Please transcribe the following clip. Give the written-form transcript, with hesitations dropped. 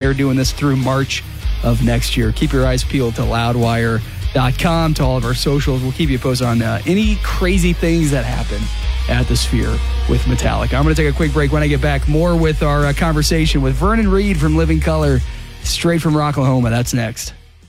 they're doing this through March of next year. Keep your eyes peeled to loudwire.com, to all of our socials. We'll keep you posted on any crazy things that happen at the Sphere with Metallica. I'm going to take a quick break. When I get back, more with our conversation with Vernon Reid from Living Colour, straight from Rocklahoma. That's next.